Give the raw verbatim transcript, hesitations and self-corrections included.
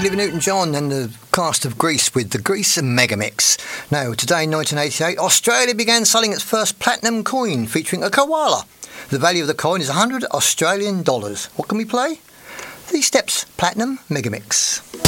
Olivia Newton-John and the cast of Grease with the Grease Megamix. Now, today in nineteen eighty-eight, Australia began selling its first platinum coin featuring a koala. The value of the coin is one hundred Australian dollars. What can we play? The Steps Platinum Megamix.